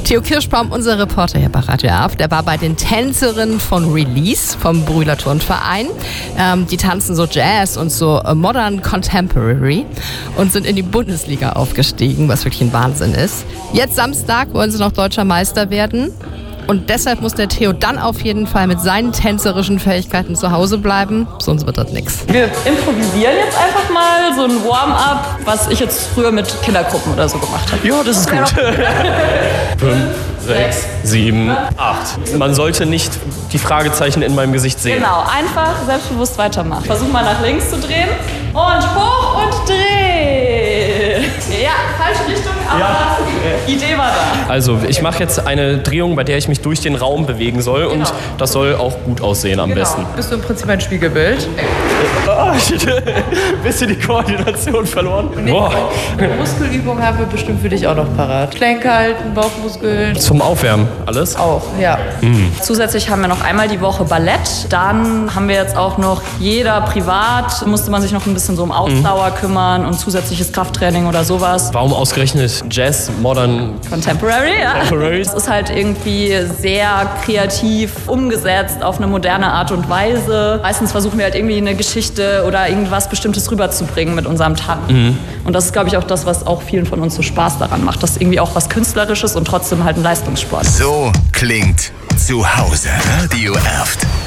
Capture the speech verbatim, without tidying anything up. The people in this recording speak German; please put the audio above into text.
Theo Kirschbaum, unser Reporter hier bei Radio Erft, der war bei den Tänzerinnen von Release vom Brühler Turnverein. Ähm, die tanzen so Jazz und so Modern Contemporary und sind in die Bundesliga aufgestiegen, was wirklich ein Wahnsinn ist. Jetzt Samstag wollen sie noch deutscher Meister werden. Und deshalb muss der Theo dann auf jeden Fall mit seinen tänzerischen Fähigkeiten zu Hause bleiben, sonst wird das nichts. Wir improvisieren jetzt einfach mal so ein Warm-up, was ich jetzt früher mit Kindergruppen oder so gemacht habe. Ja, das ist gut. Fünf, sechs, sieben, acht. Man sollte nicht die Fragezeichen in meinem Gesicht sehen. Genau, einfach selbstbewusst weitermachen. Versuch mal nach links zu drehen und hoch und dreh. Ja, falsche Richtung, aber ja. Idee war da. Also, ich mache jetzt eine Drehung, bei der ich mich durch den Raum bewegen soll und genau. Das soll auch gut aussehen am genau. besten. Bist du im Prinzip ein Spiegelbild? Oh, ich hatte ein bisschen die Koordination verloren. Nee, Boah. Muskelübung haben wir bestimmt für dich auch noch parat. Gelenke halten, Bauchmuskeln. Zum Aufwärmen, alles? Auch, ja. Mhm. Zusätzlich haben wir noch einmal die Woche Ballett. Dann haben wir jetzt auch noch, jeder privat, musste man sich noch ein bisschen so um Ausdauer mhm. kümmern und zusätzliches Krafttraining oder sowas. Warum ausgerechnet Jazz, Modern Contemporary? Ja. Contemporary? Es ist halt irgendwie sehr kreativ umgesetzt auf eine moderne Art und Weise. Meistens versuchen wir halt irgendwie eine Geschichte oder irgendwas Bestimmtes rüberzubringen mit unserem Tanz. Mhm. Und das ist, glaube ich, auch das, was auch vielen von uns so Spaß daran macht. Das ist irgendwie auch was Künstlerisches und trotzdem halt ein Leistungssport. So klingt zu Hause. Radio Erft.